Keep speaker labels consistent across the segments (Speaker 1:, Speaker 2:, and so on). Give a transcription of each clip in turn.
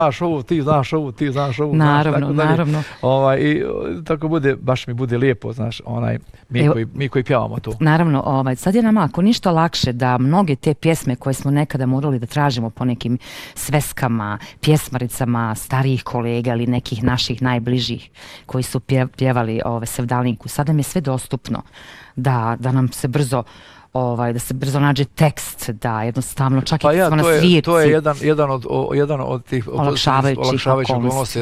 Speaker 1: znaš ovu, ti znaš ovu, ti znaš ovu.
Speaker 2: Naravno,
Speaker 1: znaš,
Speaker 2: naravno.
Speaker 1: I tako bude, baš mi bude lijepo, znaš, mi koji pjevamo to.
Speaker 2: Naravno, sad je nama ako ništa lakše da mnoge te pjesme koje smo nekada morali da tražimo po nekim sveskama, pjesmaricama starijih kolega ili nekih naših najbližih koji su pjevali Sevdalinku, sad nam je sve dostupno da nam se brzo da se brzo nađe tekst, da jednostavno čak i kad smo na svijetci.
Speaker 1: To je jedan od tih olakšavajućih okolnosti.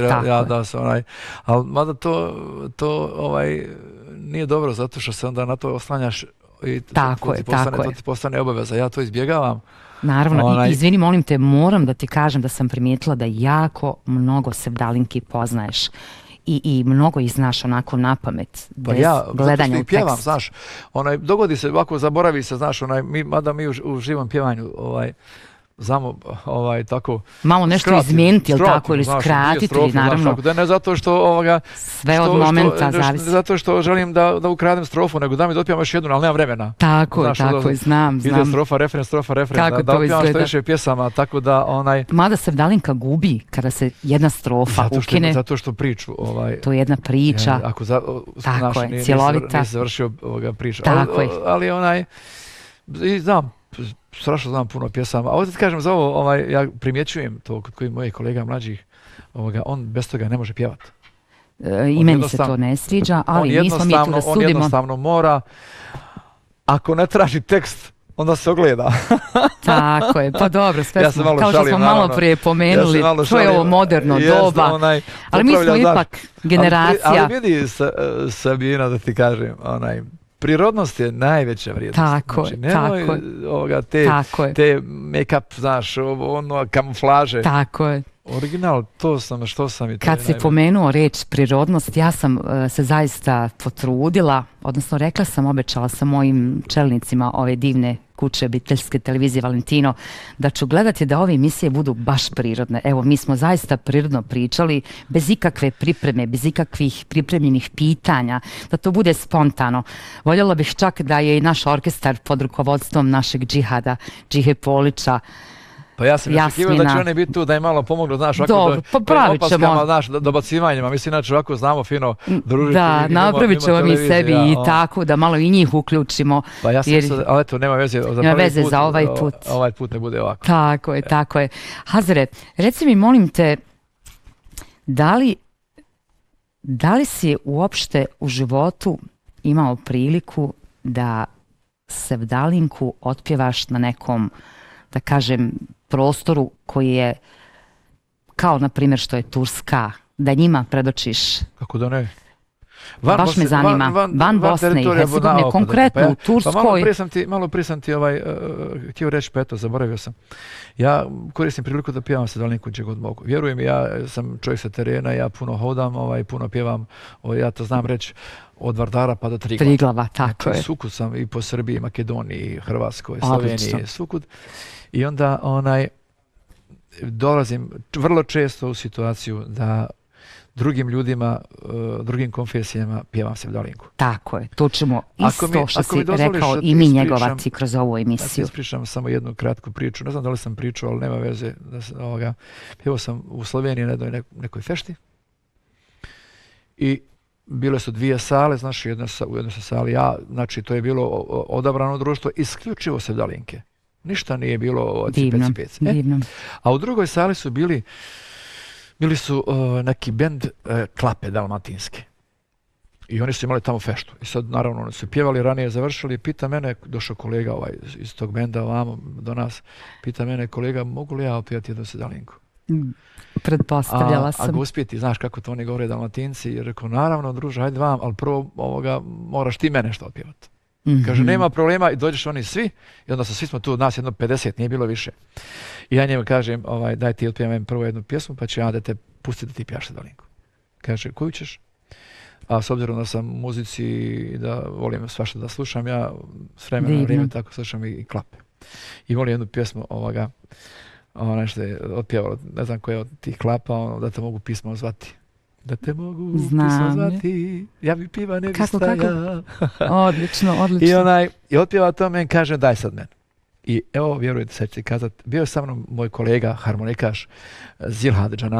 Speaker 1: Ali mada to nije dobro zato što se onda na to oslanjaš i to ti postane obaveza. Ja to izbjegavam.
Speaker 2: Naravno, izvini, molim te, moram da ti kažem da sam primijetila da jako mnogo Sevdalinki poznaješ. I mnogo ih znaš onako na pamet, bez gledanja u tekst.
Speaker 1: Pjevam, znaš, dogodi se, ovako zaboravi se, znaš, mada mi u živom pjevanju, znamo, tako...
Speaker 2: Malo nešto izmijeniti, ili tako, ili skratiti, naravno.
Speaker 1: Ne zato što...
Speaker 2: Sve od momenta zavisi.
Speaker 1: Ne zato što želim da ukradem strofu, nego da mi dopjevam još jednu, ali nemam vremena.
Speaker 2: Tako je, znam.
Speaker 1: Ide strofa, refren, da opjevam što više pjesama, tako da...
Speaker 2: Mada Sevdalinka gubi kada se jedna strofa ukine.
Speaker 1: Zato što priču...
Speaker 2: To je jedna priča. Tako je, cjelovita.
Speaker 1: Nisi završio priča.
Speaker 2: Tako je.
Speaker 1: Ali i znam, strašno znam puno pjesama. A ovdje ti kažem za ovo, ja primjećujem to kod koji mojih kolega mlađih, on bez toga ne može pjevati.
Speaker 2: I meni se to ne sviđa, ali nismo mi tu da sudimo.
Speaker 1: On jednostavno mora, ako ne traži tekst, onda se ogleda.
Speaker 2: Tako je, pa dobro, sve smo, kao što smo malo prije pomenuli, to je ovo moderno doba, ali mi smo ipak generacija.
Speaker 1: Ali vidi Sabina, da ti kažem, prirodnost je najveća vrijednost.
Speaker 2: Tako je, tako je.
Speaker 1: Te make-up, znaš, kamuflaže.
Speaker 2: Tako je.
Speaker 1: Original, što sam i to.
Speaker 2: Kad si pomenuo reč prirodnost, ja sam se zaista potrudila, odnosno rekla sam, obećala sam mojim čelnicima ove divne kuće obiteljske televizije Valentino, da ću gledati da ove emisije budu baš prirodne. Evo, mi smo zaista prirodno pričali, bez ikakve pripreme, bez ikakvih pripremljenih pitanja, da to bude spontano. Voljela bih čak da je i naš orkestar pod rukovodstvom našeg džihada, Džihe Polića,
Speaker 1: pa ja sam očekivao da će oni biti tu da je malo pomoglo, znaš,
Speaker 2: ovako
Speaker 1: opaskama, znaš, dobacivanjima. Mislim, znači, ovako znamo fino družiti.
Speaker 2: Da, napravit ćemo mi sebi i tako, da malo i njih uključimo.
Speaker 1: Pa ja sam ali eto, nema veze.
Speaker 2: Nema veze za ovaj put.
Speaker 1: Ovaj put ne bude ovako.
Speaker 2: Tako je, tako je. Hazare, reci mi, molim te, da li si uopšte u životu imao priliku da Sevdalinku otpjevaš na nekom, da kažem, prostoru koji je kao na primjer što je Turska, da njima predočiš?
Speaker 1: Kako da ne?
Speaker 2: Baš me zanima, van Bosne i Hercegovine, konkretno u Turskoj.
Speaker 1: Malo prije sam ti htio reći, pa eto, zaboravio sam. Ja koristim priliku da pjevam Sevdalinku gdje god mogu. Vjerujem mi, ja sam čovjek sa terena, ja puno hodam, puno pjevam, ja to znam reći, od Vardara pa do
Speaker 2: Triglava, tako je.
Speaker 1: Sukud sam i po Srbiji, Makedoniji, Hrvatskoj, Sloveniji, sukud. I onda dolazim vrlo često u situaciju da drugim ljudima, drugim konfesijama pjevam Sevdalinku.
Speaker 2: Tako je, to ćemo isto što si rekao i mi njegovati kroz ovu emisiju.
Speaker 1: Ja ti ispričam samo jednu kratku priču, ne znam da li sam pričao, ali nema veze. Pjevao sam u Sloveniji na nekoj fešti i bile su dvije sale, znaš, u jednoj sali znači to je bilo odabrano društvo, isključivo Sevdalinke. Ništa nije bilo cipec. A u drugoj sali su bili su neki bend Klape dalmatinske. I oni su imali tamo feštu. I sad, naravno, oni su pjevali, ranije završili. Pita mene, došao kolega iz tog benda ovamo do nas, pita mene, kolega, mogu li ja opjevati jednu Sevdalinku?
Speaker 2: Pretpostavljala sam.
Speaker 1: A ga uspjeti, znaš kako to oni govore dalmatinci. I rekao, naravno, druže, hajde vam, ali prvo moraš ti mene što opjevati. Kaže, nema problema i dođeš oni svi i onda svi smo tu, nas jedno 50, nije bilo više. I ja njemu kažem, daj ti otpjevam prvo jednu pjesmu pa ću ja da te pustiti da ti pjevaš Sevdalinku. Kaže, koju ćeš? A s obzirom da sam u muzici i da volim svašta da slušam, ja s vremena na vrijeme tako slušam i Klape. I volim jednu pjesmu nešto je otpjevalo, ne znam koja je od tih Klapa, da te mogu pismo zvati. Da te mogu pismo zvati, ja bi piva ne bi staja.
Speaker 2: Odlično.
Speaker 1: I otpjeva to meni, kaže daj sad meni. I evo, vjerujte, sad ću ti kazat, bio je sa mnom moj kolega, harmonikaš Zilhad